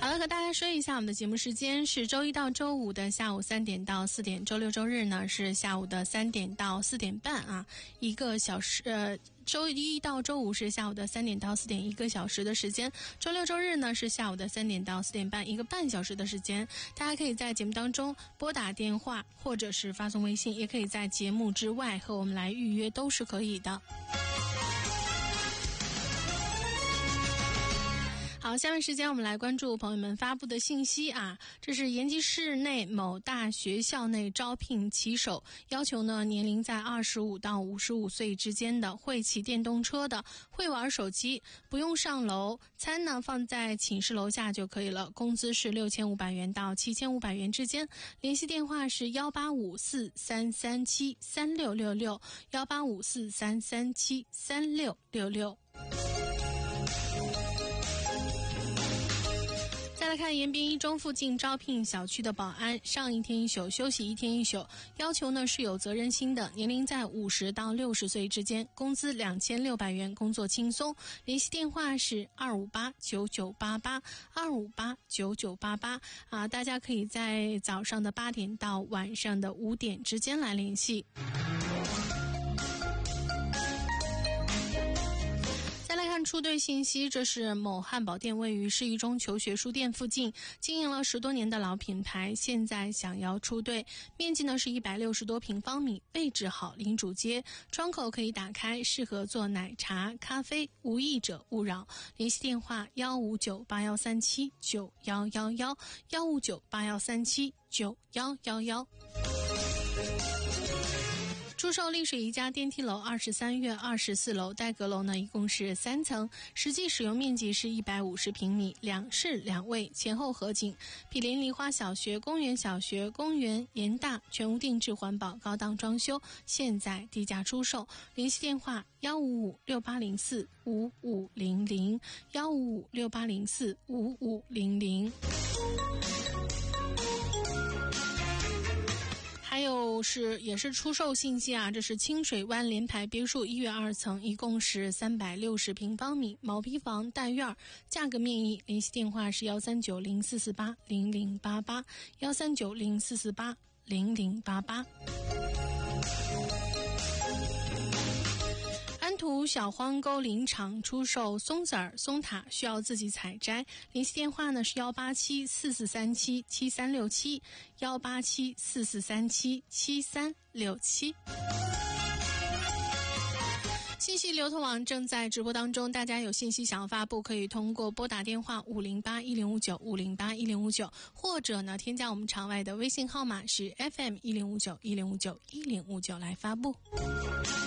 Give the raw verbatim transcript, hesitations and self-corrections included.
好了，和大家说一下，我们的节目时间是周一到周五的下午三点到四点，周六周日呢是下午的三点到四点半啊，一个小时呃。周一到周五是下午的三点到四点，一个小时的时间。周六周日呢是下午的三点到四点半，一个半小时的时间。大家可以在节目当中拨打电话，或者是发送微信，也可以在节目之外和我们来预约，都是可以的。好，下面时间我们来关注朋友们发布的信息啊，这是延吉市内某大学校内招聘骑手，要求呢年龄在二十五到五十五岁之间的，会骑电动车的，会玩手机，不用上楼，餐呢放在寝室楼下就可以了，工资是六千五百元到七千五百元之间，联系电话是幺八五四三三七三六六六幺八五四三三七三六六六。再来看延边一中附近招聘小区的保安，上一天一宿，休息一天一宿，要求呢是有责任心的，年龄在五十到六十岁之间，工资两千六百元，工作轻松。联系电话是二五八九九八八二五八九九八八啊，大家可以在早上的八点到晚上的五点之间来联系。再来看出队信息，这是某汉堡店位于市一中求学书店附近，经营了十多年的老品牌，现在想要出队，面积呢是一百六十多平方米，位置好，临主街，窗口可以打开，适合做奶茶、咖啡，无益者勿扰。联系电话幺五九八幺三七九幺幺幺幺五九八幺三七九幺幺幺。出售丽水一家电梯楼二十三月二十四楼，带阁楼呢一共是三层，实际使用面积是一百五十平米，两室两卫，前后合景，毗邻梨花小学、公园小学、公园严大，全屋定制环保高档装修，现在低价出售。联系电话幺五五六八零四五五零零幺五五六八零四五五零零。还有是也是出售信息啊，这是清水湾联排别墅一月二层，一共是三百六十平方米，毛坯房带院，价格面议。联系电话是幺三九零四四八零零八八幺三九零四四八零零八八。安图小荒沟林场出售松子儿、松塔，需要自己采摘。联系电话呢是幺八七四四三七七三六七幺八七四四三七七三六七。信息流通网正在直播当中，大家有信息想要发布，可以通过拨打电话五零八一零五九五零八一零五九，或者呢添加我们场外的微信号码是 F M 一零五九一零五九一零五九来发布。